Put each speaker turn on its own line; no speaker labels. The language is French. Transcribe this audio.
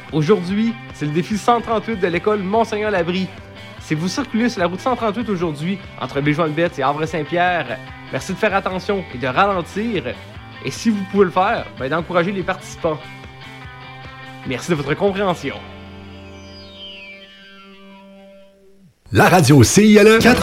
Aujourd'hui, c'est le défi 138 de l'école Monseigneur-Labrie. Si vous circulez sur la route 138 aujourd'hui, entre Béjoin-de-Betz et Havre-Saint-Pierre, merci de faire attention et de ralentir. Et si vous pouvez le faire, d'encourager les participants. Merci de votre compréhension.
La radio CILE